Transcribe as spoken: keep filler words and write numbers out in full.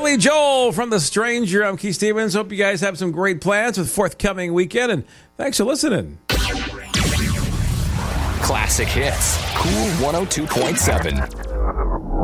Billy Joel from The Stranger. I'm Keith Stevens. Hope you guys have some great plans for the forthcoming weekend, and thanks for listening. Classic hits. Cool one oh two point seven.